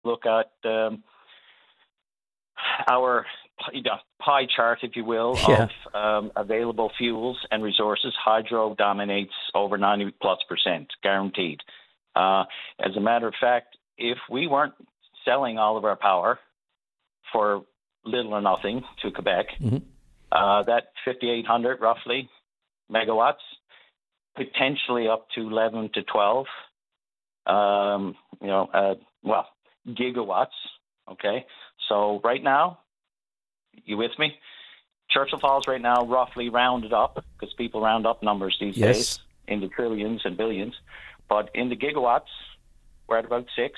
look at our pie chart, if you will, Yeah. of available fuels and resources, hydro dominates over 90+%, guaranteed. As a matter of fact, if we weren't selling all of our power for little or nothing to Quebec, that 5,800 roughly megawatts, potentially up to 11 to 12, gigawatts. Okay, so right now, you with me? Churchill Falls right now, roughly rounded up, because people round up numbers these days into trillions and billions. But in the gigawatts, we're at about 6.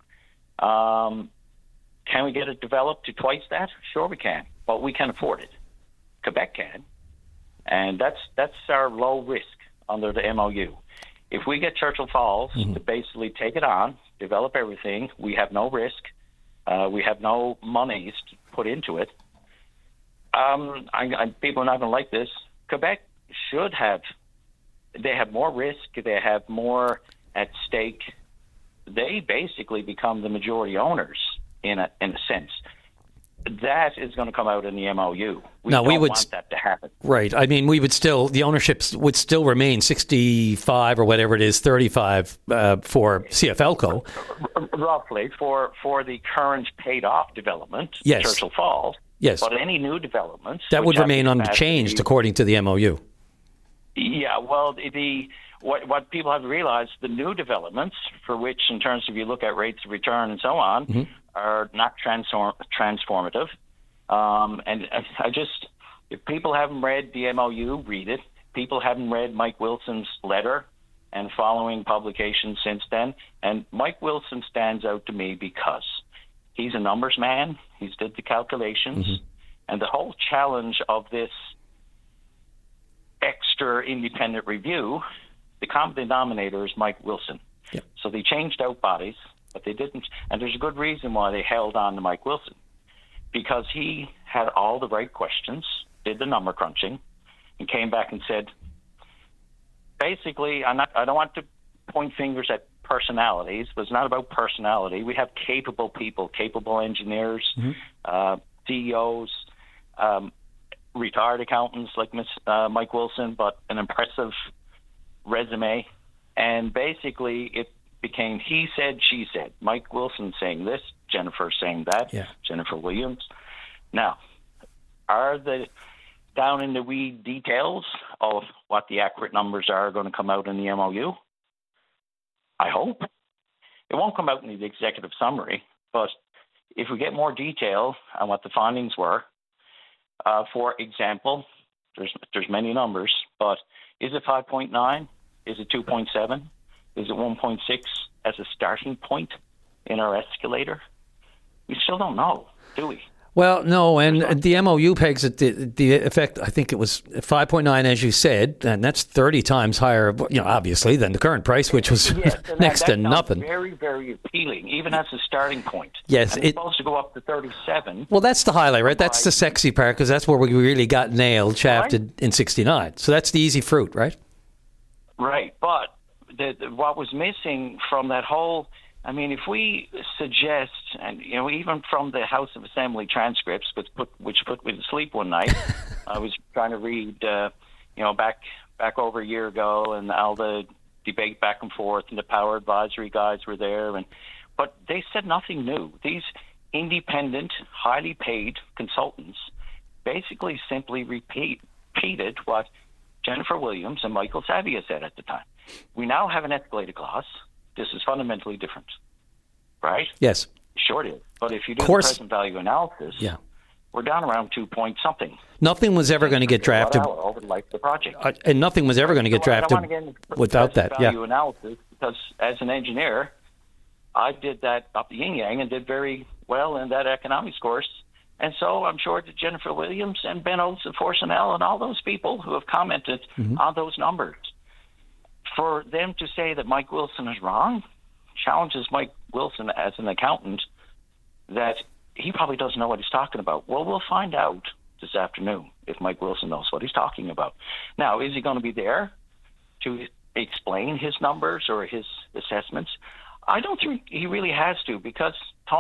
Can we get it developed to twice that? Sure we can, but we can afford it. Quebec can, and that's our low risk under the MOU. If we get Churchill Falls to basically take it on, develop everything, we have no risk. We have no monies to put into it. People are not going to like this. Quebec should have. They have more risk. They have more at stake. They basically become the majority owners in a sense. That is going to come out in the MOU. We don't want that to happen. Right. I mean, the ownership would still remain 65 or whatever it is, 35 for CFLCO. Roughly for the current paid-off development, yes. Churchill Falls. Yes. But any new developments... That would remain unchanged according to the MOU. Yeah, well, what people have to realize, the new developments, for which in terms of you look at rates of return and so on, are not transformative. And if people haven't read the MOU, read it. People haven't read Mike Wilson's letter and following publications since then. And Mike Wilson stands out to me because he's a numbers man. He's did the calculations. And the whole challenge of this extra independent review, the common denominator is Mike Wilson. Yep. So they changed out bodies, but they didn't. And there's a good reason why they held on to Mike Wilson, because he had all the right questions, did the number crunching, and came back and said, basically, I don't want to point fingers at personalities, but it's not about personality. We have capable people, capable engineers, CEOs, retired accountants like Mike Wilson, but an impressive resume. And basically, it became he said, she said. Mike Wilson saying this, Jennifer saying that, Jennifer Williams. Now, are the down in the weed details of what the accurate numbers are going to come out in the MOU? I hope. It won't come out in the executive summary, but if we get more detail on what the findings were, for example, there's many numbers, but is it 5.9? Is it 2.7? Is it 1.6 as a starting point in our escalator? We still don't know, do we? Well, no, and the MOU pegs at the effect, I think it was 5.9, as you said, and that's 30 times higher, obviously, than the current price, which was next to nothing. Very, very appealing, even as a starting point. Yes. And it's supposed to go up to 37. Well, that's the highlight, right? That's the sexy part, because that's where we really got nailed, shafted in 69. So that's the easy fruit, right? Right, but what was missing from that whole... I mean, if we suggest, and even from the House of Assembly transcripts, which put me to sleep one night, I was trying to read, back over a year ago, and all the debate back and forth, and the power advisory guys were there, but they said nothing new. These independent, highly paid consultants basically simply repeated what Jennifer Williams and Michael Savia said at the time. We now have an escalated clause. This is fundamentally different, right? Yes. Sure it is. But if you do the present value analysis, we're down around 2 point something. Nothing was ever going to get drafted over the life of the project. And nothing was ever going to get drafted without that. Value analysis, because as an engineer, I did that up the yin-yang and did very well in that economics course. And so I'm sure that Jennifer Williams and Ben Olds of Forsenel and all those people who have commented on those numbers, for them to say that Mike Wilson is wrong challenges Mike Wilson as an accountant, that he probably doesn't know what he's talking about. Well, we'll find out this afternoon if Mike Wilson knows what he's talking about. Now, is he going to be there to explain his numbers or his assessments? I don't think he really has to, because